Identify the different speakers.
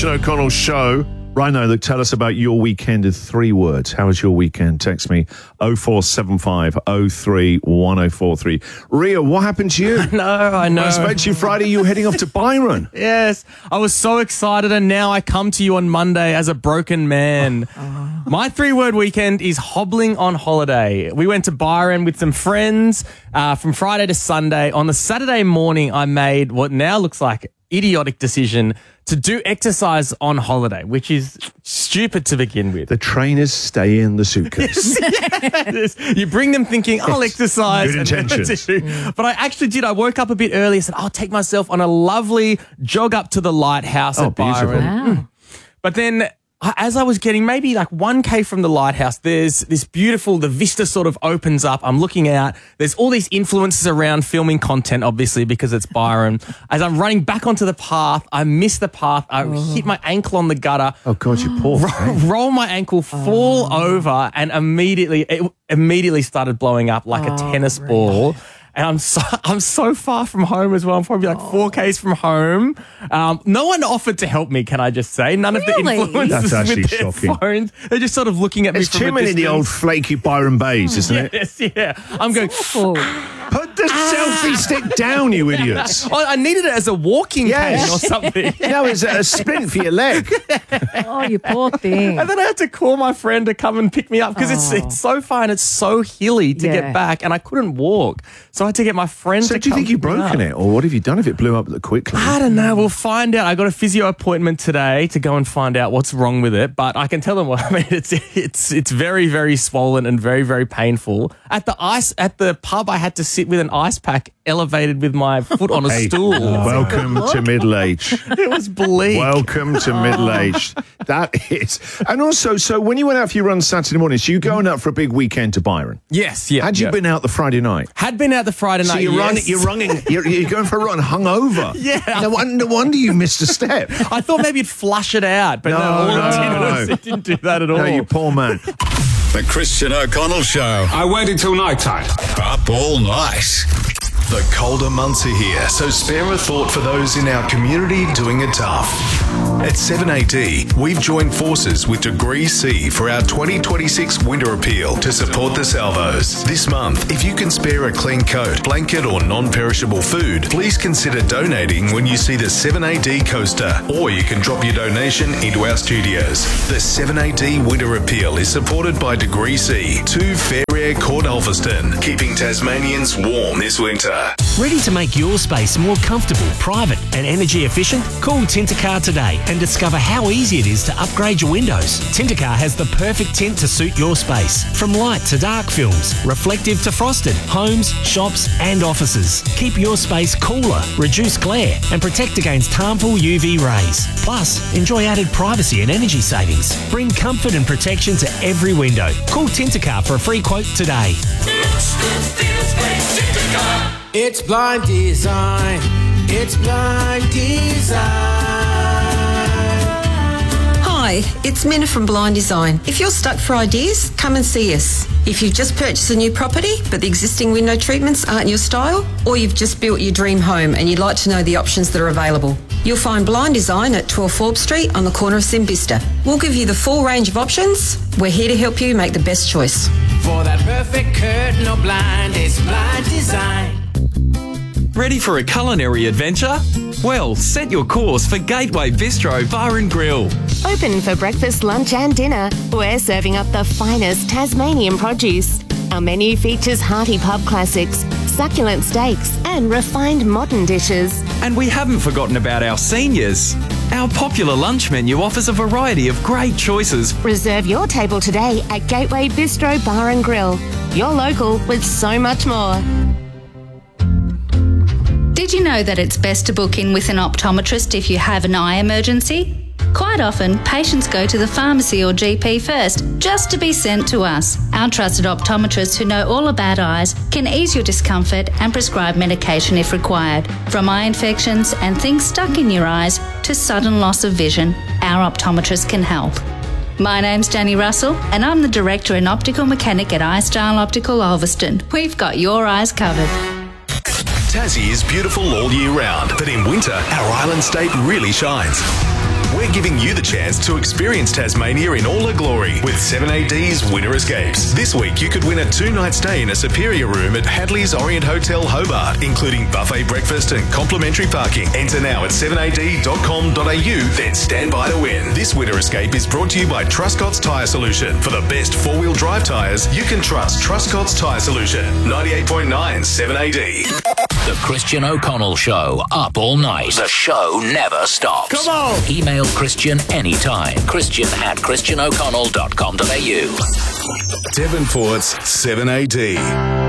Speaker 1: Christian O'Connell Show. Right now, look, tell us about your weekend in 3 words. How was your weekend? Text me 0475 03 1043. Ria, what happened to you?
Speaker 2: I know.
Speaker 1: I spoke to you Friday, you were heading off to Byron.
Speaker 2: Yes, I was so excited, and now I come to you on Monday as a broken man. My 3-word weekend is hobbling on holiday. We went to Byron with some friends from Friday to Sunday. On the Saturday morning, I made what now looks like idiotic decision to do exercise on holiday, which is stupid to begin with.
Speaker 1: The trainers stay in the suitcase.
Speaker 2: Yes. You bring them thinking, I'll exercise.
Speaker 1: Good intentions.
Speaker 2: But I actually did. I woke up a bit early and said, I'll take myself on a lovely jog up to the lighthouse at Byron.
Speaker 3: Wow.
Speaker 2: But then as I was getting maybe like 1K from the lighthouse, there's this beautiful, the vista sort of opens up. I'm looking out. There's all these influences around filming content, obviously, because it's Byron. As I'm running back onto the path, I miss the path. I hit my ankle on the gutter.
Speaker 1: Oh, God, you poor thing.
Speaker 2: Roll my ankle, fall over, and immediately started blowing up like a tennis ball. And I'm so far from home as well. I'm probably like 4Ks from home. No one offered to help me, can I just say? None of the influencers
Speaker 1: That's actually
Speaker 2: with their
Speaker 1: shocking.
Speaker 2: phones. They're just sort of looking at me
Speaker 1: There's
Speaker 2: from
Speaker 1: too
Speaker 2: a
Speaker 1: many of the
Speaker 2: distance.
Speaker 1: old flaky Byron Bays, isn't it?
Speaker 2: Yes, yeah. I'm going,
Speaker 1: Put the selfie stick down, you idiots.
Speaker 2: I needed it as a walking cane or something.
Speaker 1: No, it's a sprint for your leg.
Speaker 3: Oh, you poor thing.
Speaker 2: And then I had to call my friend to come and pick me up because it's so far and it's so hilly to get back, and I couldn't walk. So I had to get my friend
Speaker 1: So
Speaker 2: to
Speaker 1: do you
Speaker 2: come
Speaker 1: think you've
Speaker 2: pick me
Speaker 1: broken
Speaker 2: up.
Speaker 1: it? Or what have you done if it blew up quickly?
Speaker 2: I don't know. We'll find out. I got a physio appointment today to go and find out what's wrong with it. But I can tell them what I mean. It's very, very swollen and very, very painful. At the pub, I had to sit with an ice pack elevated with my foot on a stool.
Speaker 1: Welcome to middle age.
Speaker 2: It was bleak.
Speaker 1: Welcome to middle age. That is. And also, so when you went out for your run Saturday morning, so you're going out for a big weekend to Byron.
Speaker 2: Yes, yeah.
Speaker 1: Had you been out the Friday night?
Speaker 2: Had been out the Friday night.
Speaker 1: So you're going for a run hungover.
Speaker 2: Yeah.
Speaker 1: No wonder you missed a step.
Speaker 2: I thought maybe you'd flush it out, but
Speaker 1: No.
Speaker 2: it didn't do that at all.
Speaker 1: No, you poor man.
Speaker 4: The Christian O'Connell Show.
Speaker 5: I waited till night time.
Speaker 4: Up all night.
Speaker 6: The colder months are here, so spare a thought for those in our community doing it tough. At 7AD, we've joined forces with Degree C for our 2026 Winter Appeal to support the salvos. This month, if you can spare a clean coat, blanket or non-perishable food, please consider donating when you see the 7AD coaster, or you can drop your donation into our studios. The 7AD Winter Appeal is supported by Degree C, 2 Fair Air Court Ulverston, keeping Tasmanians warm this winter.
Speaker 7: Ready to make your space more comfortable, private and energy efficient? Call Tintercar today and discover how easy it is to upgrade your windows. Tintercar has the perfect tint to suit your space. From light to dark films, reflective to frosted, homes, shops and offices. Keep your space cooler, reduce glare and protect against harmful UV rays. Plus, enjoy added privacy and energy savings. Bring comfort and protection to every window. Call Tintercar for a free quote today.
Speaker 8: It's Blind Design. It's Blind Design.
Speaker 9: Hi, it's Minna from Blind Design. If you're stuck for ideas, come and see us. If you've just purchased a new property but the existing window treatments aren't your style, or you've just built your dream home and you'd like to know the options that are available, you'll find Blind Design at 12 Forbes Street on the corner of Simbista. We'll give you the full range of options. We're here to help you make the best choice.
Speaker 8: For that perfect curtain or blind, it's Blind Design.
Speaker 10: Ready for a culinary adventure? Well, set your course for Gateway Bistro Bar and Grill.
Speaker 11: Open for breakfast, lunch and dinner. We're serving up the finest Tasmanian produce. Our menu features hearty pub classics, succulent steaks and refined modern dishes.
Speaker 10: And we haven't forgotten about our seniors. Our popular lunch menu offers a variety of great choices.
Speaker 11: Reserve your table today at Gateway Bistro Bar and Grill. You're local with so much more.
Speaker 12: Did you know that it's best to book in with an optometrist if you have an eye emergency? Quite often, patients go to the pharmacy or GP first, just to be sent to us. Our trusted optometrists who know all about eyes can ease your discomfort and prescribe medication if required. From eye infections and things stuck in your eyes to sudden loss of vision, our optometrists can help. My name's Danny Russell and I'm the Director and Optical Mechanic at iStyle Optical Ulverston. We've got your eyes covered.
Speaker 6: Tassie is beautiful all year round, but in winter, our island state really shines. We're giving you the chance to experience Tasmania in all her glory with 7AD's Winter Escapes. This week, you could win a 2-night stay in a superior room at Hadley's Orient Hotel Hobart, including buffet breakfast and complimentary parking. Enter now at 7ad.com.au, then stand by to win. This Winter Escape is brought to you by Truscott's Tyre Solution. For the best four-wheel drive tyres, you can trust Truscott's Tyre Solution. 98.9 7AD.
Speaker 5: The Christian O'Connell Show, up all night. The show never stops.
Speaker 1: Come on!
Speaker 5: Email Christian anytime. Christian@christianoconnell.com.au.
Speaker 6: Devonport's 7AD.